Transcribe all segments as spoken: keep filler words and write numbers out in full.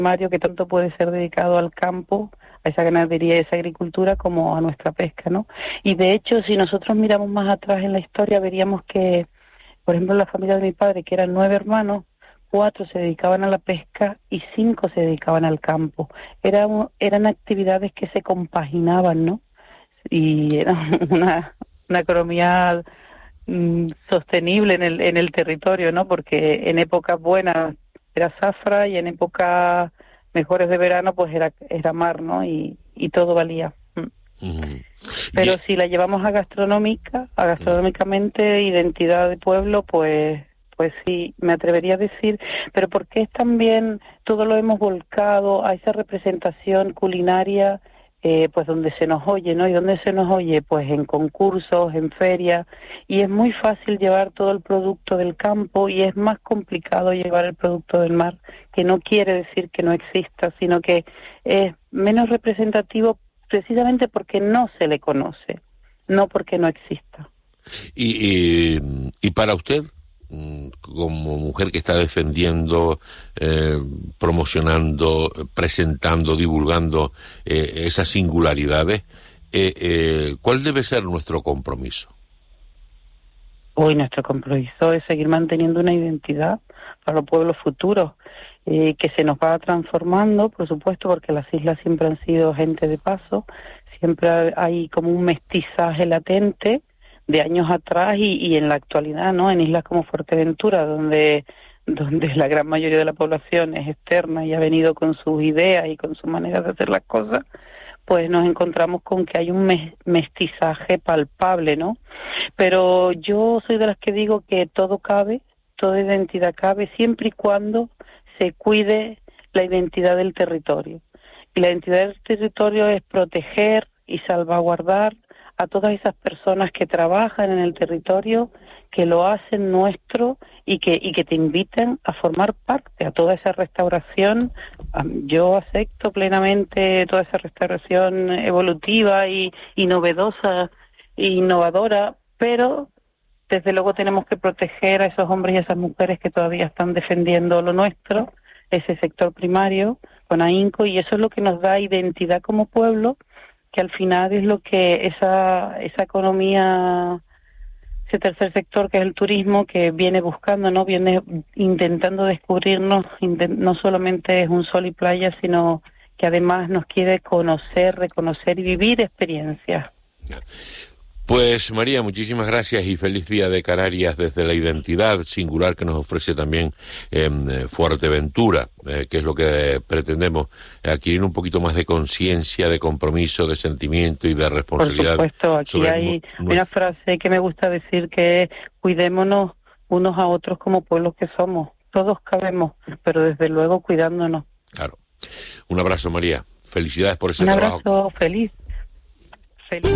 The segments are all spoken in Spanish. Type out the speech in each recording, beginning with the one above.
primario que tanto puede ser dedicado al campo, a esa ganadería y esa agricultura, como a nuestra pesca, ¿no? Y de hecho, si nosotros miramos más atrás en la historia, veríamos que, por ejemplo, la familia de mi padre, que eran nueve hermanos, cuatro se dedicaban a la pesca y cinco se dedicaban al campo. Era, eran actividades que se compaginaban, ¿no? Y era una, una economía mm, sostenible en el, en el territorio, ¿no? Porque en épocas buenas era zafra y en épocas mejores de verano pues era era mar, ¿no? Y, y todo valía. Uh-huh. Pero si la llevamos a gastronómica, a gastronómicamente, identidad de pueblo, pues pues sí, me atrevería a decir, pero ¿por qué también todo lo hemos volcado a esa representación culinaria, eh, pues donde se nos oye, ¿no? ¿Y dónde se nos oye? Pues en concursos, en ferias, y es muy fácil llevar todo el producto del campo y es más complicado llevar el producto del mar, que no quiere decir que no exista, sino que es menos representativo precisamente porque no se le conoce, no porque no exista. ¿Y, y, y para usted, como mujer que está defendiendo, eh, promocionando, presentando, divulgando eh, esas singularidades, eh, eh, ¿cuál debe ser nuestro compromiso? Hoy nuestro compromiso es seguir manteniendo una identidad para los pueblos futuros, eh, que se nos va transformando, por supuesto, porque las islas siempre han sido gente de paso, siempre hay como un mestizaje latente de años atrás y, y en la actualidad, ¿no? En islas como Fuerteventura, donde donde la gran mayoría de la población es externa y ha venido con sus ideas y con su manera de hacer las cosas, pues nos encontramos con que hay un mestizaje palpable, ¿no? Pero yo soy de las que digo que todo cabe, toda identidad cabe, siempre y cuando se cuide la identidad del territorio. Y la identidad del territorio es proteger y salvaguardar a todas esas personas que trabajan en el territorio, que lo hacen nuestro y que y que te inviten a formar parte a toda esa restauración. Yo acepto plenamente toda esa restauración evolutiva y, y novedosa e innovadora, pero desde luego tenemos que proteger a esos hombres y a esas mujeres que todavía están defendiendo lo nuestro, ese sector primario con ahínco, y eso es lo que nos da identidad como pueblo, que al final es lo que esa esa economía, ese tercer sector que es el turismo, que viene buscando, no viene intentando descubrirnos, intent, no solamente es un sol y playa, sino que además nos quiere conocer, reconocer y vivir experiencias. Pues María, muchísimas gracias y feliz día de Canarias desde la identidad singular que nos ofrece también eh, Fuerteventura, eh, que es lo que pretendemos, adquirir un poquito más de conciencia, de compromiso, de sentimiento y de responsabilidad. Por supuesto, aquí hay nu- una frase que me gusta decir, que es: cuidémonos unos a otros como pueblos que somos. Todos cabemos, pero desde luego cuidándonos. Claro. Un abrazo, María. Felicidades por ese un trabajo. Un abrazo, feliz. Feliz.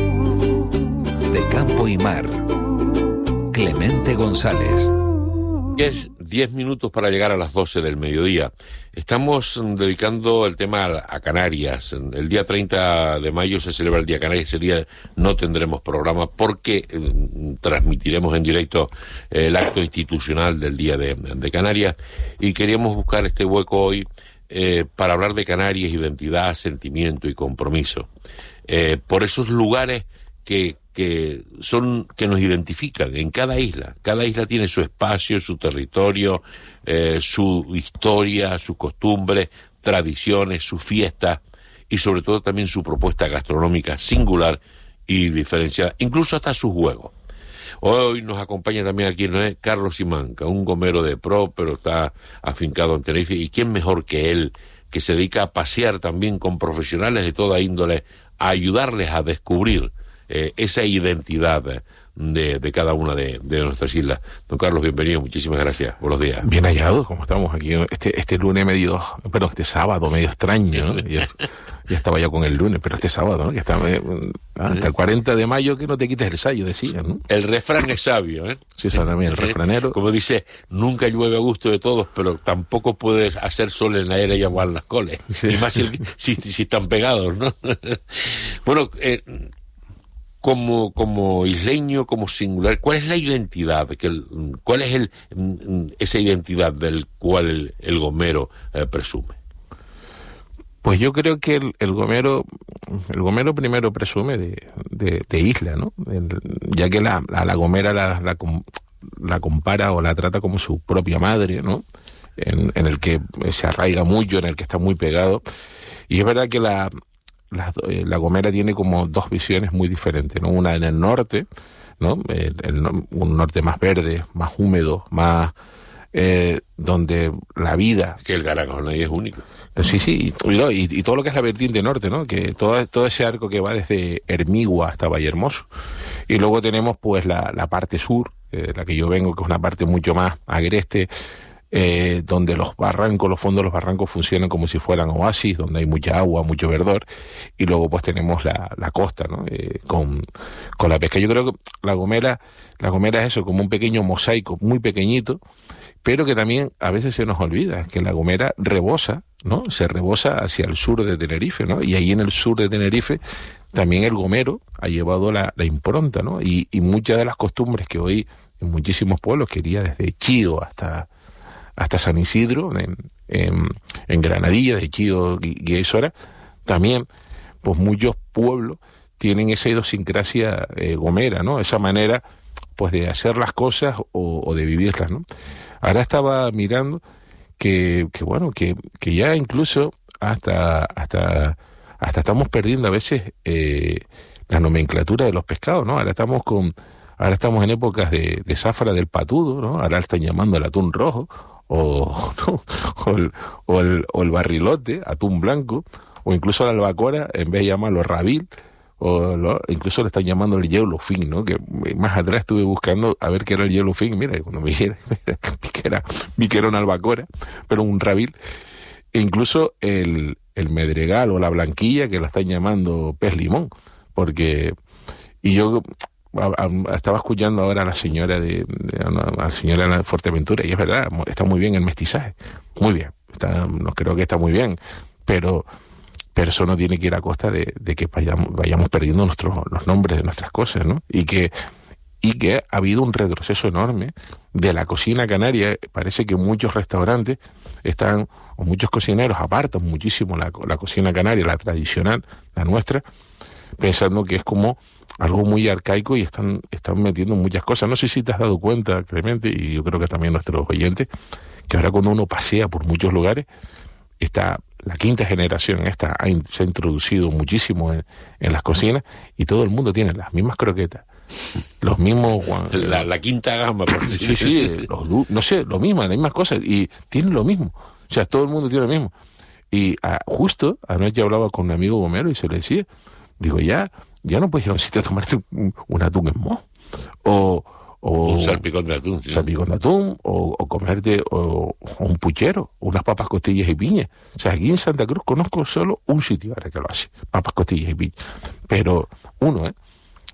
De campo y mar, Clemente González. Es diez minutos para llegar a las doce del mediodía. Estamos dedicando el tema a Canarias. El día treinta de mayo se celebra el Día Canarias. Ese día no tendremos programa porque eh, transmitiremos en directo eh, el acto institucional del Día de, de Canarias, y queríamos buscar este hueco hoy eh, para hablar de Canarias, identidad, sentimiento y compromiso. Eh, por esos lugares que que son que nos identifican en cada isla. Cada isla tiene su espacio, su territorio, eh, su historia, sus costumbres, tradiciones, sus fiestas y sobre todo también su propuesta gastronómica singular y diferenciada, incluso hasta sus juegos. Hoy nos acompaña también aquí, ¿no?, Carlos Simanca, un gomero de pro, pero está afincado en Tenerife, y quién mejor que él, que se dedica a pasear también con profesionales de toda índole, a ayudarles a descubrir Eh, esa identidad de, de cada una de, de nuestras islas. Don Carlos, bienvenido, muchísimas gracias, buenos días. Bien hallado, como estamos aquí, este este lunes medio, pero este sábado medio extraño, ¿no? Ya, ya estaba ya con el lunes, pero este sábado, ¿no? Que está, eh, hasta el cuarenta de mayo que no te quites el sayo, decía, ¿no? El refrán es sabio, ¿eh? Sí, eso también, el refranero. Como dice, nunca llueve a gusto de todos, pero tampoco puedes hacer sol en la era y aguar las coles. Sí. Y más si, si, si están pegados, ¿no? Bueno, eh, Como, como isleño, como singular, ¿cuál es la identidad? Que el, ¿Cuál es el, esa identidad del cual el, el gomero eh, presume? Pues yo creo que el, el gomero el gomero primero presume de, de, de isla, ¿no? El, ya que la, la, la gomera la, la, la compara o la trata como su propia madre, ¿no? En, en el que se arraiga mucho, en el que está muy pegado. Y es verdad que la, la, la gomera tiene como dos visiones muy diferentes, ¿no? Una en el norte, ¿no? El, el, un norte más verde, más húmedo, más... Eh, donde la vida... Que el Garagonay es único. Sí, sí, y, y, y todo lo que es la vertiente norte, ¿no? Que todo, todo ese arco que va desde Hermigua hasta Vallehermoso. Y luego tenemos pues la, la parte sur, eh, la que yo vengo, que es una parte mucho más agreste, eh, donde los barrancos, los fondos de los barrancos funcionan como si fueran oasis, donde hay mucha agua, mucho verdor. Y luego pues tenemos la, la costa, ¿no? Eh, con, con la pesca. Yo creo que la Gomera, la Gomera es eso, como un pequeño mosaico muy pequeñito, pero que también a veces se nos olvida que la Gomera rebosa, ¿no? Se rebosa hacia el sur de Tenerife, ¿no? Y ahí en el sur de Tenerife también el gomero ha llevado la, la impronta, ¿no? Y, y muchas de las costumbres que hoy en muchísimos pueblos, que iría desde Chío hasta, hasta San Isidro, en, en, en Granadilla, de Chío y Guiaisora, también, pues muchos pueblos tienen esa idiosincrasia eh, gomera, ¿no? Esa manera, pues, de hacer las cosas o, o de vivirlas, ¿no? Ahora estaba mirando que, que bueno, que, que ya incluso hasta, hasta, hasta estamos perdiendo a veces eh, la nomenclatura de los pescados, ¿no? Ahora estamos con, ahora estamos en épocas de, de zafra del patudo, ¿no? Ahora están llamando el atún rojo, o, ¿no? o, el, o, el, o el barrilote, atún blanco, o incluso la albacora, en vez de llamarlo rabil, o lo, incluso le están llamando el yellowfin, ¿no? Que más atrás estuve buscando a ver qué era el yellowfin, mira, cuando vi, vi que era, vi que era una albacora, pero un rabil. E incluso el, el medregal o la blanquilla, que la están llamando pez limón, porque, y yo a, a, estaba escuchando ahora a la señora de, de a la señora de Fuerteventura, y es verdad, está muy bien el mestizaje, muy bien, está, no creo que está muy bien, pero pero eso no tiene que ir a costa de, de que vayamos, vayamos perdiendo nuestros, los nombres de nuestras cosas, ¿no? Y que, y que ha habido un retroceso enorme de la cocina canaria. Parece que muchos restaurantes están, o muchos cocineros apartan muchísimo la, la cocina canaria, la tradicional, la nuestra, pensando que es como algo muy arcaico y están, están metiendo muchas cosas. No sé si te has dado cuenta, Clemente, y yo creo que también nuestros oyentes, que ahora cuando uno pasea por muchos lugares, está... La quinta generación esta ha in, se ha introducido muchísimo en, en las cocinas y todo el mundo tiene las mismas croquetas, los mismos... La, la quinta gama, por sí, sí, los, no sé, lo mismo, las mismas cosas, y tienen lo mismo. O sea, todo el mundo tiene lo mismo. Y a, justo anoche hablaba con un amigo gomero y se le decía, digo, ya ya no puedes ir a un sitio a tomarte un, un atún en moho, o... O un salpicón de atún, sí. salpicón de atún, o, o comerte o, o un puchero, unas papas, costillas y piña. O sea, aquí en Santa Cruz conozco solo un sitio ahora que lo hace, papas, costillas y piña. Pero uno, ¿eh?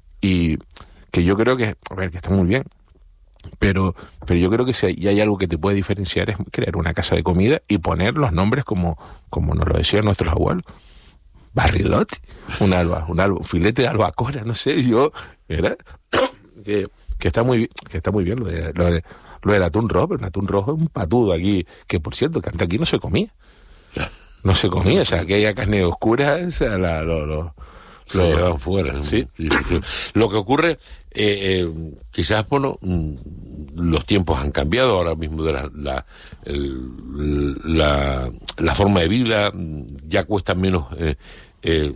Y que yo creo que, a ver, que está muy bien, pero pero yo creo que si hay, hay algo que te puede diferenciar es crear una casa de comida y poner los nombres como, como nos lo decían nuestros abuelos. Barrilote, un alba, un alba, un filete de albacora, no sé, yo, ¿verdad? que que está muy que está muy bien lo de, lo de lo del atún rojo, pero el atún rojo es un patudo aquí, que por cierto, que antes aquí no se comía. No se comía, o sea, aquella carne oscura, o sea, la, lo, lo, se lo llevaban fuera. ¿Sí? Sí, sí, sí. Lo que ocurre, eh, eh, quizás, bueno, los tiempos han cambiado ahora mismo de la, la, el, la, la forma de vida, ya cuesta menos... Eh, eh,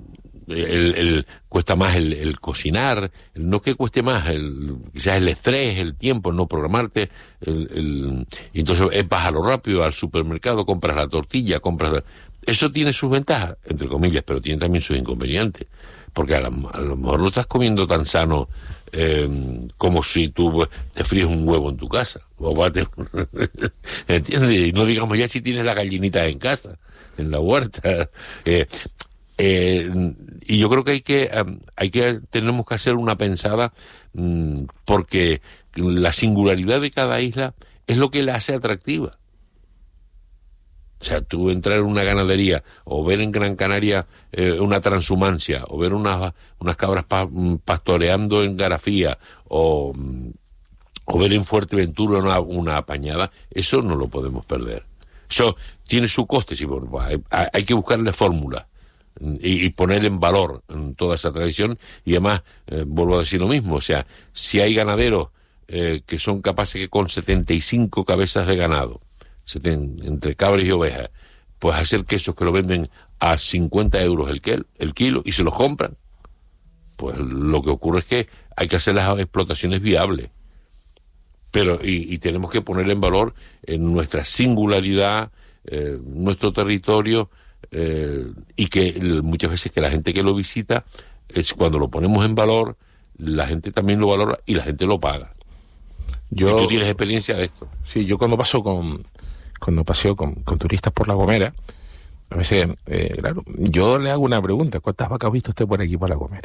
El, el, cuesta más el, el cocinar, el, no que cueste más, el, quizás el estrés, el tiempo, no programarte, el, el, y entonces es vas a lo rápido al supermercado, compras la tortilla, compras la... Eso tiene sus ventajas, entre comillas, pero tiene también sus inconvenientes, porque a, la, a lo mejor no estás comiendo tan sano eh, como si tú te fríes un huevo en tu casa, o bate, ¿entiendes? Y no digamos ya si tienes la gallinita en casa, en la huerta, eh, Eh, y yo creo que hay que um, hay que tenemos que hacer una pensada um, porque la singularidad de cada isla es lo que la hace atractiva. O sea, tú entrar en una ganadería o ver en Gran Canaria eh, una transhumancia o ver unas unas cabras pa, pastoreando en Garafía o, o ver en Fuerteventura una, una apañada, eso no lo podemos perder. Eso tiene su coste, sí, bueno, hay, hay que buscarle fórmula y, y poner en valor en toda esa tradición. Y además, eh, vuelvo a decir lo mismo, o sea, si hay ganaderos eh, que son capaces que con setenta y cinco cabezas de ganado, seten, entre cabras y ovejas, pues hacer quesos que lo venden a cincuenta euros el, que, el kilo y se los compran, pues lo que ocurre es que hay que hacer las explotaciones viables. Pero, y, y tenemos que poner en valor en nuestra singularidad, eh, nuestro territorio, eh, y que el, muchas veces que la gente que lo visita, es cuando lo ponemos en valor, la gente también lo valora y la gente lo paga. Yo, y tú tienes experiencia de esto. Sí, yo cuando paso con, cuando paseo con, con turistas por La Gomera, a veces, eh, claro, yo le hago una pregunta: ¿cuántas vacas ha visto usted por aquí por La Gomera?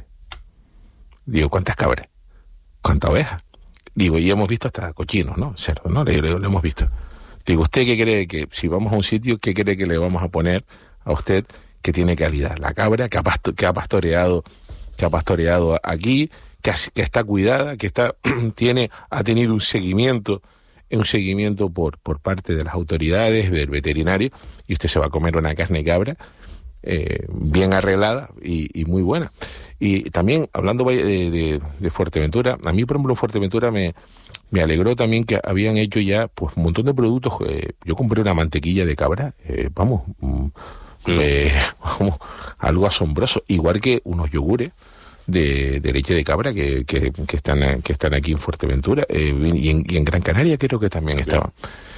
Digo, ¿cuántas cabras? ¿Cuántas ovejas? Digo, y hemos visto hasta cochinos, ¿no? Cerdos, ¿no? Le, le, le hemos visto. Digo, ¿usted qué cree que, si vamos a un sitio, qué cree que le vamos a poner a usted que tiene calidad? La cabra que ha, pasto, que ha pastoreado, que ha pastoreado aquí, que, ha, que está cuidada, que está, tiene, ha tenido un seguimiento, un seguimiento por, por parte de las autoridades, del veterinario, y usted se va a comer una carne de cabra eh, bien arreglada y, y muy buena. Y también, hablando de, de, de Fuerteventura, a mí, por ejemplo, en Fuerteventura me, me alegró también que habían hecho ya pues un montón de productos. Eh, yo compré una mantequilla de cabra, eh, vamos, mm, eh, vamos, algo asombroso, igual que unos yogures de, de leche de cabra que, que, que, están, que están aquí en Fuerteventura, eh, y, en, y en Gran Canaria creo que también estaban.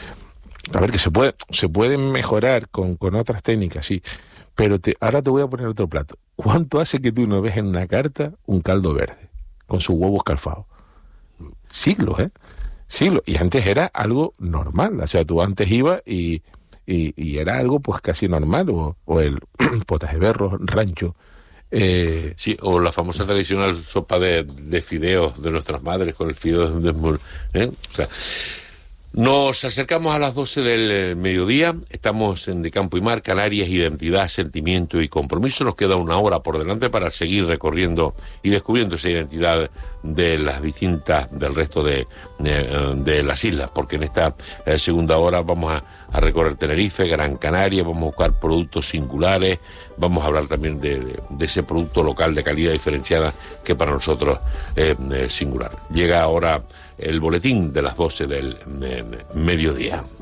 A ver, que se puede, se pueden mejorar con, con otras técnicas, sí. Pero te, ahora te voy a poner otro plato. ¿Cuánto hace que tú no ves en una carta un caldo verde con sus huevos calfados? Siglos, ¿eh? Siglos. Y antes era algo normal. O sea, tú antes ibas y, y, y era algo pues casi normal. O, o el potaje de berro, rancho. Eh, sí, o la famosa tradicional sopa de, de fideos de nuestras madres con el fideo de desmol, ¿eh? O sea, nos acercamos a las doce del mediodía, estamos en De Campo y Mar, Canarias, identidad, sentimiento y compromiso. Nos queda una hora por delante para seguir recorriendo y descubriendo esa identidad de las distintas, del resto de, de, de las islas, porque en esta eh, segunda hora vamos a, a recorrer Tenerife, Gran Canaria, vamos a buscar productos singulares, vamos a hablar también de, de, de ese producto local de calidad diferenciada que para nosotros es eh, singular. Llega ahora el boletín de las doce del eh, mediodía.